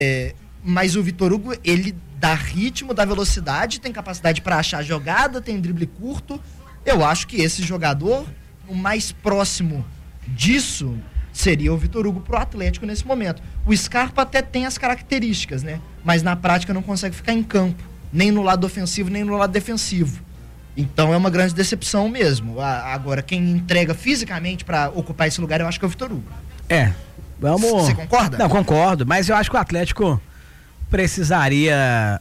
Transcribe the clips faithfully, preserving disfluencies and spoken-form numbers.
É, mas o Vitor Hugo, ele dá ritmo, dá velocidade, tem capacidade para achar jogada, tem drible curto. Eu acho que esse jogador, o mais próximo disso, seria o Vitor Hugo pro Atlético nesse momento. O Scarpa até tem as características, né? Mas na prática não consegue ficar em campo, nem no lado ofensivo, nem no lado defensivo. Então é uma grande decepção mesmo. Agora, quem entrega fisicamente para ocupar esse lugar, eu acho que é o Vitor Hugo. É, vamos... Você concorda? Não, concordo, mas eu acho que o Atlético precisaria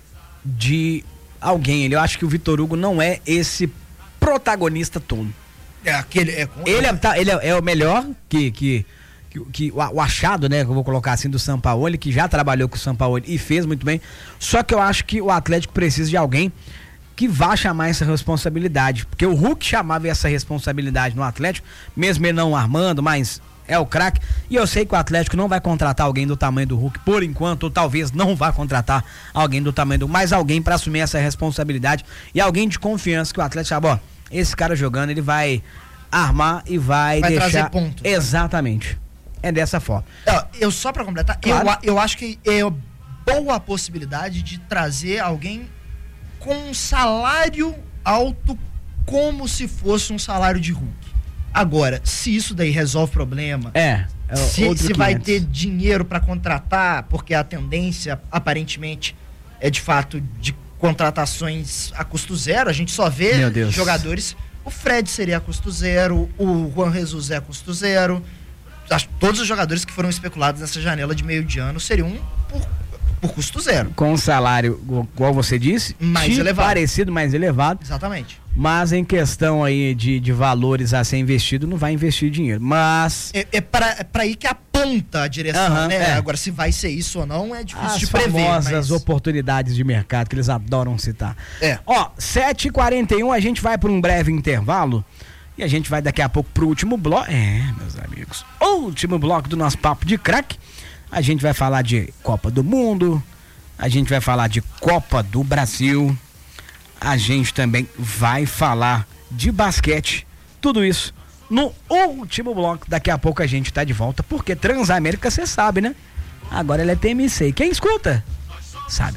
de alguém. Eu acho que o Vitor Hugo não é esse protagonista todo. É aquele... É, ele, é, tá, ele é, é o melhor que... que Que, que o, o achado, né, que eu vou colocar assim, do Sampaoli, que já trabalhou com o Sampaoli e fez muito bem. Só que eu acho que o Atlético precisa de alguém que vá chamar essa responsabilidade, porque o Hulk chamava essa responsabilidade no Atlético, mesmo ele não armando, mas é o craque. E eu sei que o Atlético não vai contratar alguém do tamanho do Hulk por enquanto, ou talvez não vá contratar alguém do tamanho do, mas alguém para assumir essa responsabilidade e alguém de confiança que o Atlético sabe, ó, esse cara jogando, ele vai armar e vai, vai deixar... trazer pontos. Exatamente. É dessa forma. Eu, só pra completar, claro. eu, eu acho que é boa a possibilidade de trazer alguém com um salário alto como se fosse um salário de Hulk. Agora, se isso daí resolve o problema, é, é se, se vai ter dinheiro pra contratar, porque a tendência aparentemente é de fato de contratações a custo zero, a gente só vê jogadores, o Fred seria a custo zero, o Juan Jesus é a custo zero. Todos os jogadores que foram especulados nessa janela de meio de ano seriam por, por custo zero. Com um salário, igual você disse, mais elevado. Parecido, mais elevado. Exatamente. Mas em questão aí de, de valores a ser investido, não vai investir dinheiro. Mas. É, é para é pra aí que aponta a direção, uhum, né? É. Agora, se vai ser isso ou não, é difícil As de prever. As famosas mas... oportunidades de mercado que eles adoram citar. É. Ó, sete e quarenta e um, a gente vai para um breve intervalo. E a gente vai daqui a pouco pro último bloco. É, meus amigos. Último bloco do nosso Papo de Craque. A gente vai falar de Copa do Mundo. A gente vai falar de Copa do Brasil. A gente também vai falar de basquete. Tudo isso no último bloco. Daqui a pouco a gente tá de volta. Porque Transamérica, você sabe, né? Agora ela é T M C. Quem escuta, sabe.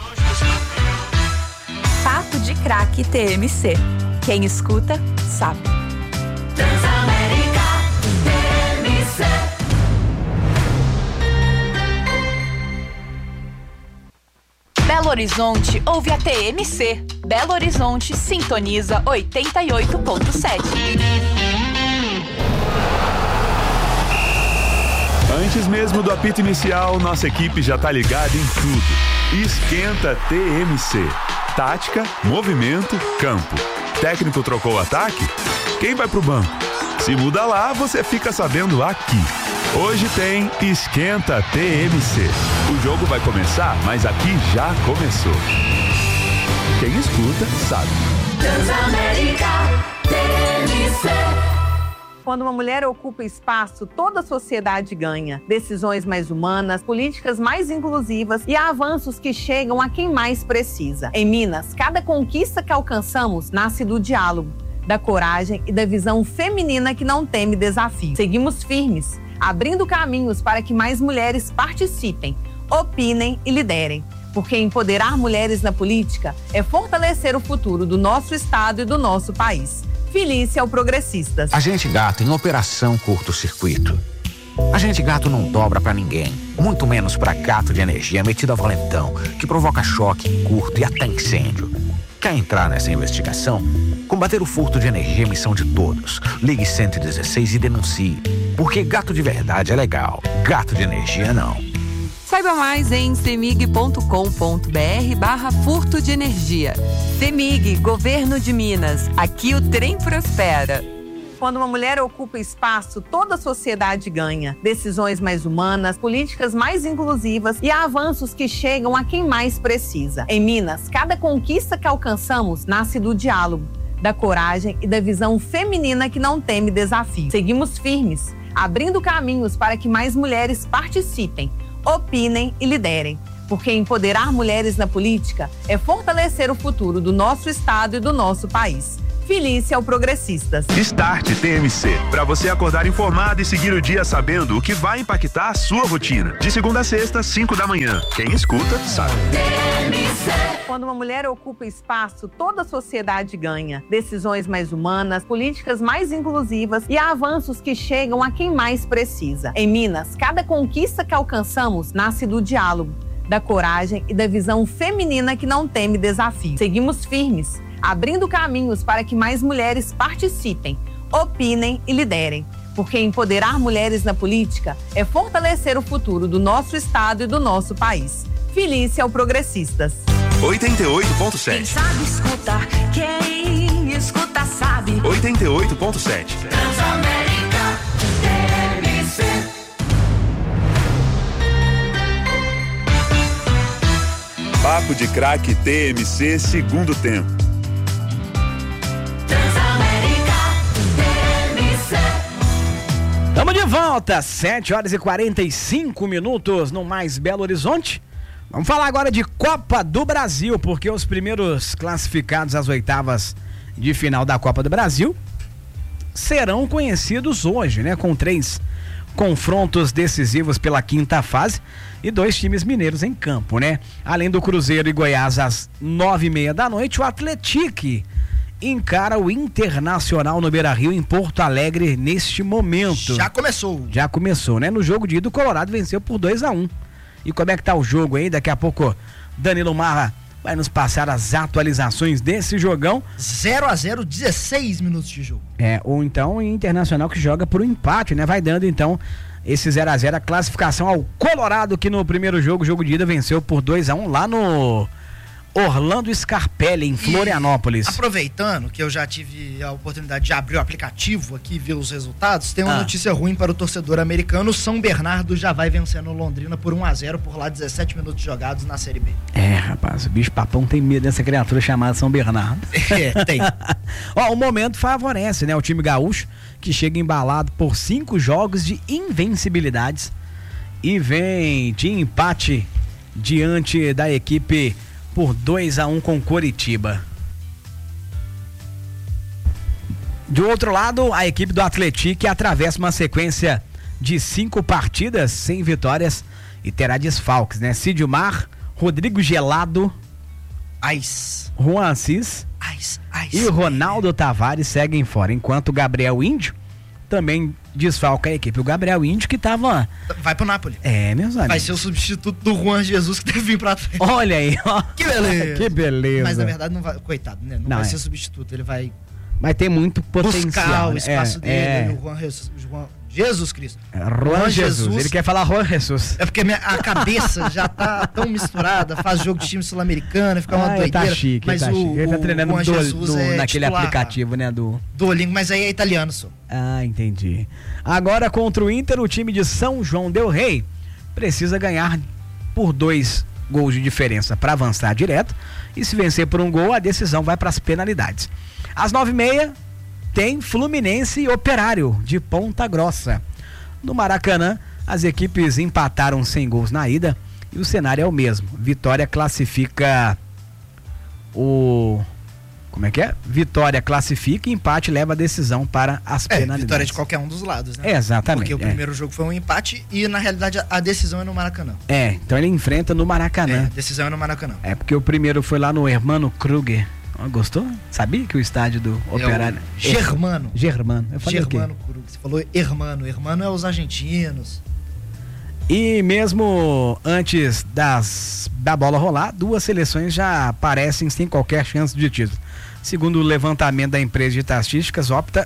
Papo de Craque T M C. Quem escuta, sabe. Transamérica T M C. Belo Horizonte ouve a T M C. Belo Horizonte sintoniza oitenta e oito ponto sete. Antes mesmo do apito inicial, nossa equipe já tá ligada em tudo. Esquenta T M C. Tática, movimento, campo. Técnico trocou o ataque? Quem vai pro banco? Se muda lá, você fica sabendo aqui. Hoje tem Esquenta T M C. O jogo vai começar, mas aqui já começou. Quem escuta, sabe. Transamérica T M C. Quando uma mulher ocupa espaço, toda a sociedade ganha. Decisões mais humanas, políticas mais inclusivas e avanços que chegam a quem mais precisa. Em Minas, cada conquista que alcançamos nasce do diálogo, da coragem e da visão feminina que não teme desafio. Seguimos firmes, abrindo caminhos para que mais mulheres participem, opinem e liderem. Porque empoderar mulheres na política é fortalecer o futuro do nosso estado e do nosso país. Felícia ao Progressistas. Agente Gato em operação curto-circuito. Agente Gato não dobra pra ninguém, muito menos pra gato de energia metido a valentão, que provoca choque, curto e até incêndio. Quer entrar nessa investigação? Combater o furto de energia é missão de todos. Ligue cento e dezesseis e denuncie. Porque gato de verdade é legal, gato de energia não. Saiba mais em cemig ponto com ponto br barra furto de energia. Cemig, Governo de Minas. Aqui o trem prospera. Quando uma mulher ocupa espaço, toda a sociedade ganha. Decisões mais humanas, políticas mais inclusivas e avanços que chegam a quem mais precisa. Em Minas, cada conquista que alcançamos nasce do diálogo, da coragem e da visão feminina que não teme desafio. Seguimos firmes, abrindo caminhos para que mais mulheres participem, opinem e liderem. Porque empoderar mulheres na política é fortalecer o futuro do nosso estado e do nosso país. Felícia ao Progressistas. Start T M C, para você acordar informado e seguir o dia sabendo o que vai impactar a sua rotina. De segunda a sexta, cinco da manhã. Quem escuta, sabe. Quando uma mulher ocupa espaço, toda a sociedade ganha. Decisões mais humanas, políticas mais inclusivas e avanços que chegam a quem mais precisa. Em Minas, cada conquista que alcançamos nasce do diálogo, da coragem e da visão feminina que não teme desafio. Seguimos firmes, abrindo caminhos para que mais mulheres participem, opinem e liderem. Porque empoderar mulheres na política é fortalecer o futuro do nosso estado e do nosso país. Felícia ao Progressistas. oitenta e oito ponto Quem sete. sabe escuta, quem escuta sabe. oitenta e oito ponto sete. Transamérica T M C. Papo de Craque T M C, segundo tempo. Transamérica T M C. Estamos de volta, sete horas e quarenta e cinco minutos no Mais Belo Horizonte. Vamos falar agora de Copa do Brasil, porque os primeiros classificados às oitavas de final da Copa do Brasil serão conhecidos hoje, né? Com três confrontos decisivos pela quinta fase e dois times mineiros em campo, né? Além do Cruzeiro e Goiás às nove e meia da noite, o Atlético encara o Internacional no Beira-Rio em Porto Alegre neste momento. Já começou. Já começou, né? No jogo de ida, o Colorado venceu por dois a um. E como é que tá o jogo aí? Daqui a pouco Danilo Marra vai nos passar as atualizações desse jogão. zero a zero, dezesseis minutos de jogo. É, ou então o Internacional que joga por um empate, né? Vai dando então esse zero a zero, a classificação ao Colorado, que no primeiro jogo, jogo de ida, venceu por dois a um lá no Orlando Scarpelli, em Florianópolis. E, aproveitando que eu já tive a oportunidade de abrir o aplicativo aqui e ver os resultados, tem uma Ah. notícia ruim para o torcedor americano. São Bernardo já vai vencendo Londrina por um a zero por lá, dezessete minutos jogados na Série B. É, rapaz, o bicho papão tem medo dessa criatura chamada São Bernardo. É, tem. Ó, o momento favorece, né? O time gaúcho, que chega embalado por cinco jogos de invencibilidades e vem de empate diante da equipe por dois a um com Coritiba. Do outro lado, a equipe do Atlético atravessa uma sequência de cinco partidas sem vitórias e terá desfalques, né? Sidmar, Rodrigo Gelado, Ice. Juan Assis Ice, Ice. e o Ronaldo Tavares seguem fora, enquanto o Gabriel Índio também desfalca a equipe. O Gabriel Índio que tava... Vai pro Napoli. É, meus amigos. Vai ser o substituto do Juan Jesus que deve vir pra trás. Olha aí, ó. Que beleza. Que beleza. Mas na verdade não vai, coitado, né? Não, Não, vai é. ser substituto, ele vai Mas tem muito potencial. buscar o né? espaço é, dele, é. o Juan Jesus, Juan Jesus Cristo. Juan Jesus. Ele quer falar Juan Jesus. É porque minha, a cabeça já tá tão misturada, faz jogo de time sul-americano, fica uma Ah, ele doideira. tá chique, mas ele tá o, chique. Ele tá o treinando Juan do, Jesus do- é naquele titular, aplicativo, né? Do... Duolingo, mas aí é italiano só. Ah, entendi. Agora contra o Inter, o time de São João del Rei precisa ganhar por dois gols de diferença para avançar direto. E se vencer por um gol, a decisão vai para as penalidades. Às nove e meia tem Fluminense e Operário de Ponta Grossa. No Maracanã, as equipes empataram sem gols na ida e o cenário é o mesmo. Vitória classifica o... Como é que é? Vitória classifica e empate leva a decisão para as É, penalidades. vitória de qualquer um dos lados, né? É, exatamente. Porque o é. primeiro jogo foi um empate e, na realidade, a, a decisão é no Maracanã. É, então ele enfrenta no É, Maracanã. a decisão é no Maracanã. É, porque o primeiro foi lá no Hermano Kruger. Ó, gostou? Sabia que o estádio do Operário... É o Germano. É, Germano. Eu falei Germano o quê? Kruger. Você falou Hermano. Hermano é os argentinos. E mesmo antes das, da bola rolar, duas seleções já aparecem sem qualquer chance de título. Segundo o levantamento da empresa de estatísticas, opta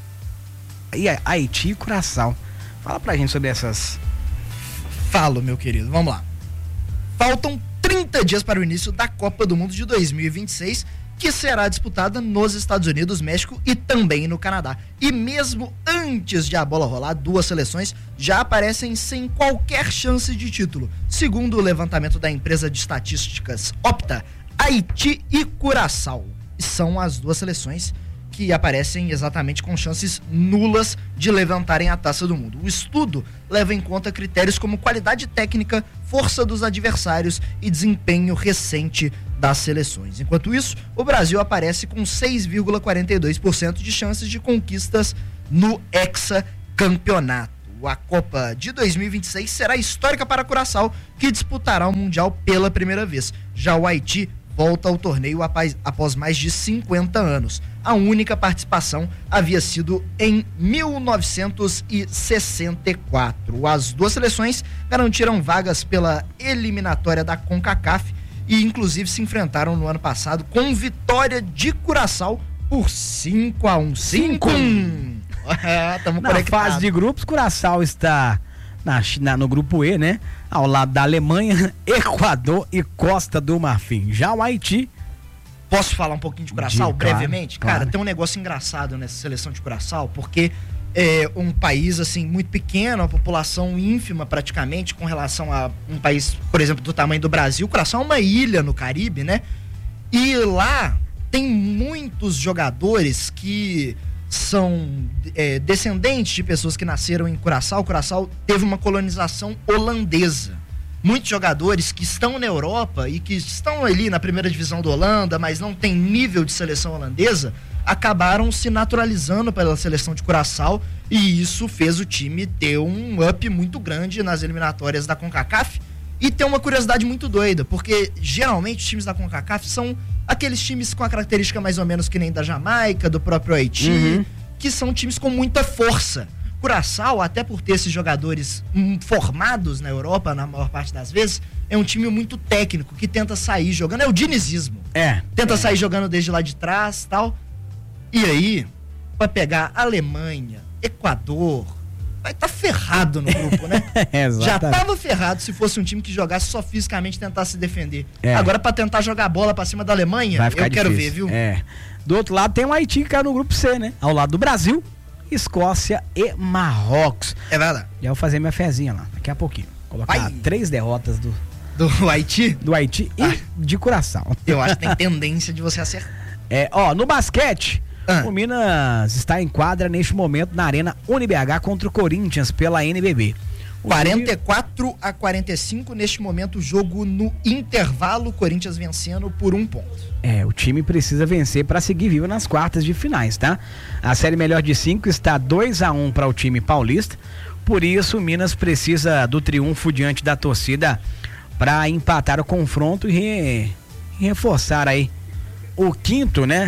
e é Haiti e Curaçao. Fala pra gente sobre essas... Falo, meu querido. Vamos lá. Faltam trinta dias para o início da Copa do Mundo de dois mil e vinte e seis, que será disputada nos Estados Unidos, México e também no Canadá. E mesmo antes de a bola rolar, duas seleções já aparecem sem qualquer chance de título. Segundo o levantamento da empresa de estatísticas Opta, Haiti e Curaçao são as duas seleções que aparecem exatamente com chances nulas de levantarem a Taça do Mundo. O estudo leva em conta critérios como qualidade técnica, força dos adversários e desempenho recente das seleções. Enquanto isso, o Brasil aparece com seis vírgula quarenta e dois por cento de chances de conquistas no hexacampeonato. A Copa de dois mil e vinte e seis será histórica para Curaçao, que disputará o Mundial pela primeira vez. Já o Haiti volta ao torneio após, após mais de cinquenta anos. A única participação havia sido em mil novecentos e sessenta e quatro. As duas seleções garantiram vagas pela eliminatória da CONCACAF e inclusive se enfrentaram no ano passado com vitória de Curaçao por cinco a um. cinco a um. É, tamo na fase de grupos, Curaçao está na, na, no grupo E, né? Ao lado da Alemanha, Equador e Costa do Marfim. Já o Haiti... Posso falar um pouquinho de Curaçao, de, brevemente? Claro, Cara, claro. tem um negócio engraçado nessa seleção de Curaçao, porque é um país, assim, muito pequeno, uma população ínfima praticamente, com relação a um país, por exemplo, do tamanho do Brasil. Curaçao é uma ilha no Caribe, né? E lá tem muitos jogadores que são é, descendentes de pessoas que nasceram em Curaçao. Curaçao teve uma colonização holandesa. Muitos jogadores que estão na Europa e que estão ali na primeira divisão da Holanda, mas não tem nível de seleção holandesa, acabaram se naturalizando pela seleção de Curaçao, e isso fez o time ter um up muito grande nas eliminatórias da CONCACAF. E tem uma curiosidade muito doida, porque geralmente os times da CONCACAF são aqueles times com a característica mais ou menos que nem da Jamaica, do próprio Haiti, uhum. que são times com muita força. Curaçao, até por ter esses jogadores hum, formados na Europa, na maior parte das vezes, é um time muito técnico, que tenta sair jogando, é o dinizismo. É. Tenta é. sair jogando desde lá de trás e tal. E aí, pra pegar Alemanha, Equador, vai estar tá ferrado no grupo, né? É, já tava ferrado se fosse um time que jogasse só fisicamente, tentasse se defender. É. Agora, pra tentar jogar bola pra cima da Alemanha, vai ficar eu quero difícil. ver, viu? É. Do outro lado tem o Haiti, que caiu no grupo C, né? Ao lado do Brasil, Escócia e Marrocos. É verdade. Já vou fazer minha fezinha lá, daqui a pouquinho. Colocar Vai. três derrotas do... Do Haiti? Do Haiti e ah. de Curaçao. Eu acho que tem tendência de você acertar. É, ó, no basquete, ah. o Minas está em quadra neste momento na Arena UniBH contra o Corinthians pela N B B. O quarenta e quatro a quarenta e cinco neste momento, o jogo no intervalo, Corinthians vencendo por um ponto. É, o time precisa vencer para seguir vivo nas quartas de finais, tá? A série melhor de cinco está dois a um para o time paulista, por isso o Minas precisa do triunfo diante da torcida para empatar o confronto e, re... e reforçar aí o quinto, né?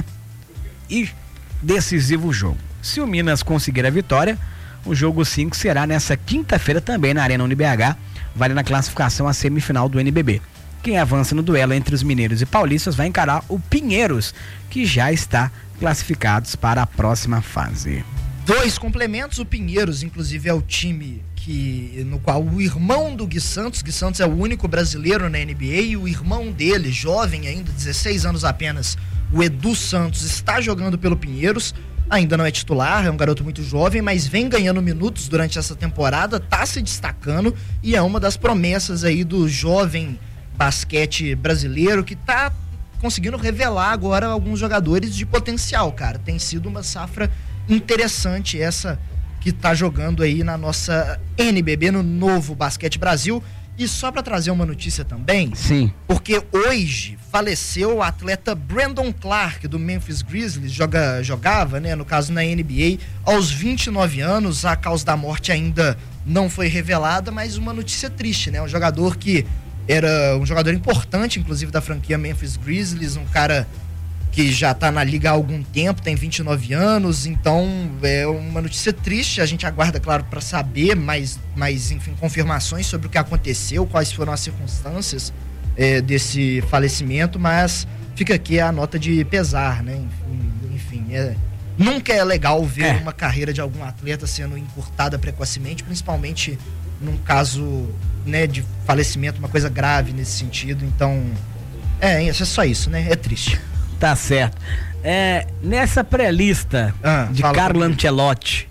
E decisivo jogo. Se o Minas conseguir a vitória, o jogo cinco será nessa quinta-feira também na Arena UniBH, valendo a classificação à semifinal do N B B. Quem avança no duelo entre os mineiros e paulistas vai encarar o Pinheiros, que já está classificados para a próxima fase. Dois complementos, o Pinheiros, inclusive, é o time que, no qual o irmão do Gui Santos, Gui Santos é o único brasileiro na N B A, e o irmão dele, jovem ainda, dezesseis anos apenas, o Edu Santos, está jogando pelo Pinheiros. Ainda não é titular, é um garoto muito jovem, mas vem ganhando minutos durante essa temporada, tá se destacando e é uma das promessas aí do jovem basquete brasileiro, que tá conseguindo revelar agora alguns jogadores de potencial, cara. Tem sido uma safra interessante essa que tá jogando aí na nossa N B B, no Novo Basquete Brasil. E só para trazer uma notícia também, sim, porque hoje faleceu o atleta Brandon Clark, do Memphis Grizzlies, joga, jogava, né, no caso na N B A, aos vinte e nove anos. A causa da morte ainda não foi revelada, mas uma notícia triste, né? Um jogador que era um jogador importante, inclusive, da franquia Memphis Grizzlies, um cara que já tá na liga há algum tempo, tem vinte e nove anos, então é uma notícia triste. A gente aguarda, claro, para saber mais, mais, enfim, confirmações sobre o que aconteceu, quais foram as circunstâncias é, desse falecimento, mas fica aqui a nota de pesar, né? Enfim, enfim é, nunca é legal ver é. uma carreira de algum atleta sendo encurtada precocemente, principalmente num caso, né, de falecimento, uma coisa grave nesse sentido. Então, é, é só isso, né? É triste. Tá certo. É, nessa pré-lista ah, de Carlo Ancelotti,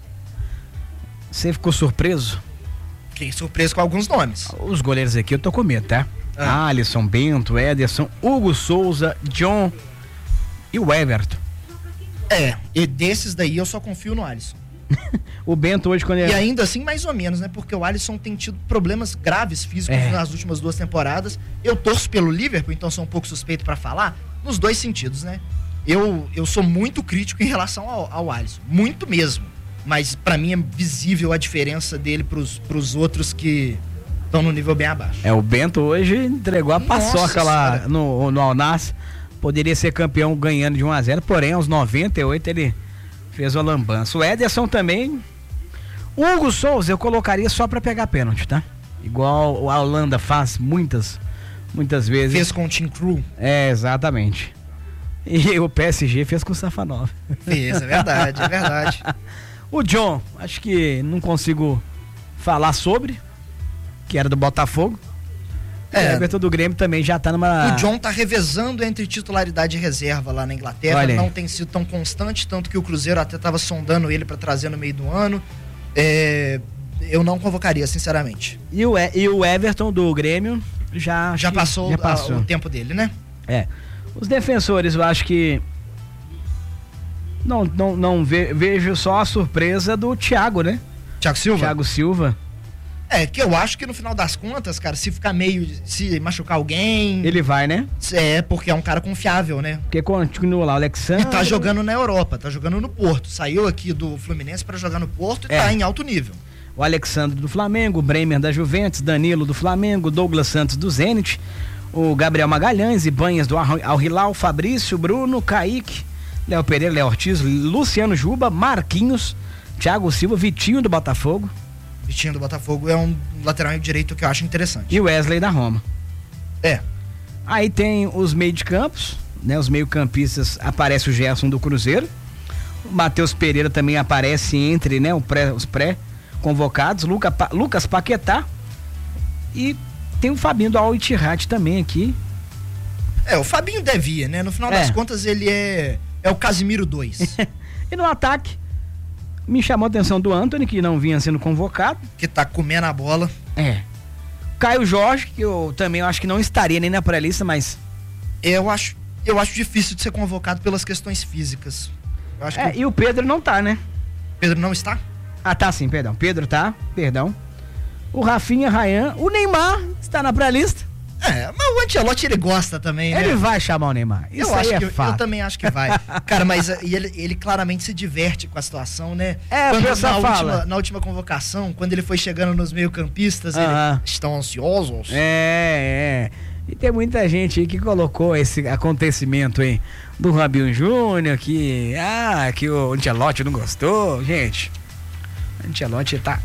você ficou surpreso? Fiquei surpreso com alguns nomes. Os goleiros aqui eu tô com medo, tá? Ah. Alisson, Bento, Ederson, Hugo Souza, John e o Everton. É, e desses daí eu só confio no Alisson. O Bento hoje, quando ele... E ainda assim, mais ou menos, né? Porque o Alisson tem tido problemas graves físicos É. nas últimas duas temporadas. Eu torço pelo Liverpool, então sou um pouco suspeito pra falar, nos dois sentidos, né? Eu, eu sou muito crítico em relação ao, ao Alisson, muito mesmo. Mas pra mim é visível a diferença dele pros, pros outros que estão no nível bem abaixo. É, o Bento hoje entregou a Nossa paçoca lá senhora. no, no Alnassi. Poderia ser campeão ganhando de um a zero, porém aos noventa e oito ele fez o lambança. O Ederson também. O Hugo Souza eu colocaria só pra pegar pênalti, tá? Igual a Holanda faz muitas, muitas vezes. Fez com o Team Crew. É, exatamente. E o P S G fez com o Safanov. Fez, é verdade, é verdade. O John, acho que não consigo falar sobre, que era do Botafogo. É. O Everton do Grêmio também já tá numa... O John tá revezando entre titularidade e reserva lá na Inglaterra. Olha aí. Não tem sido tão constante, tanto que o Cruzeiro até tava sondando ele pra trazer no meio do ano. É, eu não convocaria, sinceramente. E o, E- e o Everton do Grêmio já... Já passou, já a- passou. o tempo dele, né? É. Os defensores, eu acho que... Não, não, não ve- vejo só a surpresa do Thiago, né? Thiago Silva? Thiago Silva. É, que eu acho que no final das contas, cara, se ficar meio... Se machucar alguém... Ele vai, né? É, porque é um cara confiável, né? Porque continua lá o Alexandre... E tá jogando na Europa, tá jogando no Porto. Saiu aqui do Fluminense pra jogar no Porto e É. tá em alto nível. O Alexandre do Flamengo, o Bremer da Juventus, Danilo do Flamengo, Douglas Santos do Zenit, o Gabriel Magalhães, Ibanhas do Al Al Hilal, Fabrício, Bruno, Kaique, Léo Pereira, Léo Ortiz, Luciano Juba, Marquinhos, Thiago Silva, Vitinho do Botafogo Vitinho do Botafogo é um lateral direito que eu acho interessante. e Wesley da Roma. É. Aí tem os meio de campos, né? Os meio campistas, aparece o Gerson do Cruzeiro, o Matheus Pereira também aparece entre, né, o pré, os pré-convocados, Luca, Pa- Lucas Paquetá e tem o Fabinho do Al Ittihad também aqui. É, o Fabinho devia, né? No final É. das contas, ele é, é o Casimiro dois. E no ataque, me chamou a atenção do Antony, que não vinha sendo convocado. Que tá comendo a bola. É. Caio Jorge, que eu também acho que não estaria nem na pré-lista, mas... Eu acho, eu acho difícil de ser convocado pelas questões físicas. Eu acho É, que e o Pedro não tá, né? o Pedro não está. Ah, tá sim, perdão. Pedro tá, perdão. O Rafinha, Ryan, o Neymar está na pré-lista. É, mas o Ancelotti ele gosta também, né? Ele vai chamar o Neymar. Isso eu aí acho é que eu, fato. eu também acho que vai. Cara, mas uh, e ele, ele claramente se diverte com a situação, né? É, quando, o pessoal na fala. última, na última convocação, quando ele foi chegando nos meio-campistas, ele Aham. estão ansiosos. É, é. E tem muita gente aí que colocou esse acontecimento aí do Robinho Júnior, que, ah, que o Ancelotti não gostou. Gente, o Ancelotti tá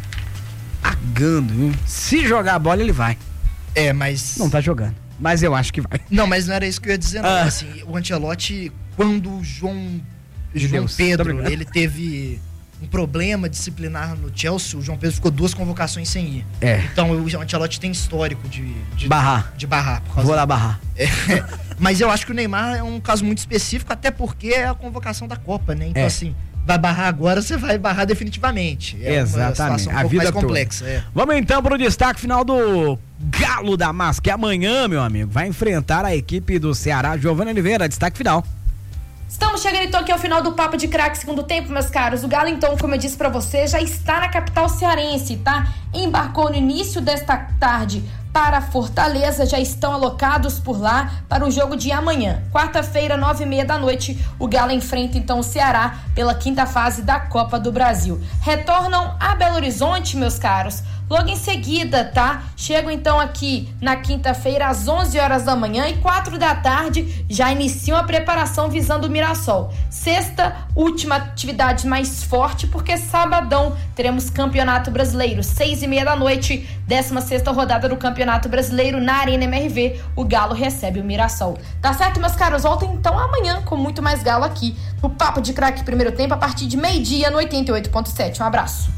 agando, viu? Se jogar a bola, ele vai. É, mas Não tá jogando, mas eu acho que vai. não, mas não era isso que eu ia dizer, não. Ah. Assim, o Ancelotti, quando o João, João Deus, tá Pedro, brincando. ele teve um problema disciplinar no Chelsea, o João Pedro ficou duas convocações sem ir. É. Então o Ancelotti tem histórico de, de Barrar. De barrar. Por causa Vou lá barrar. É, mas eu acho que o Neymar é um caso muito específico, até porque é a convocação da Copa, né? Então, É. assim, vai barrar agora, você vai barrar definitivamente. É Exatamente. uma situação um A pouco vida mais toda. complexa. É. Vamos então pro destaque final do Galo da Massa, que amanhã, meu amigo, vai enfrentar a equipe do Ceará. Giovanni Oliveira, destaque final. Estamos chegando então aqui ao final do Papo de Craque segundo tempo, meus caros. O Galo, então, como eu disse pra você, já está na capital cearense, tá? Embarcou no início desta tarde para Fortaleza, já estão alocados por lá para o jogo de amanhã. Quarta-feira, nove e meia da noite, o Galo enfrenta então o Ceará pela quinta fase da Copa do Brasil. Retornam a Belo Horizonte, meus caros, logo em seguida, tá? Chegam então aqui na quinta-feira às onze horas da manhã e quatro da tarde já iniciam a preparação visando o Mirassol. Sexta, última atividade mais forte, porque sabadão teremos Campeonato Brasileiro, seis e meia da noite, décima sexta rodada do Campeonato Brasileiro na Arena M R V, o Galo recebe o Mirassol. Tá certo, meus caros? Voltem então amanhã com muito mais Galo aqui no Papo de Craque primeiro tempo a partir de meio-dia no oitenta e oito ponto sete. Um abraço.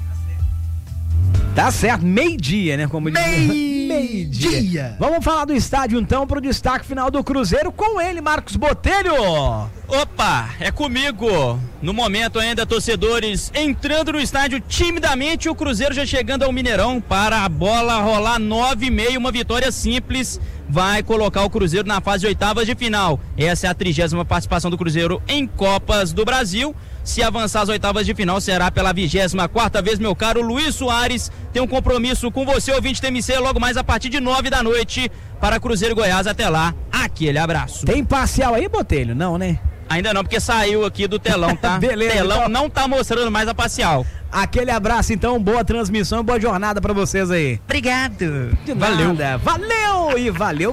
Tá certo, meio-dia, né? Como diz- Meio-dia. Vamos falar do estádio então pro destaque final do Cruzeiro com ele, Marcos Botelho. Opa, é comigo. No momento ainda, torcedores entrando no estádio timidamente, o Cruzeiro já chegando ao Mineirão para a bola rolar nove e meia, uma vitória simples, vai colocar o Cruzeiro na fase de oitavas de final. Essa é a trigésima participação do Cruzeiro em Copas do Brasil. Se avançar às oitavas de final, será pela vigésima quarta vez, meu caro Luiz Soares. Tem um compromisso com você, ouvinte T M C, logo mais a partir de nove da noite para Cruzeiro e Goiás. Até lá, aquele abraço. Tem parcial aí, Botelho? Não, né? Ainda não, porque saiu aqui do telão, tá? Beleza. Telão então... não tá mostrando mais a parcial. Aquele abraço, então, boa transmissão, boa jornada pra vocês aí. Obrigado. De valeu. Nada. Valeu e valeu.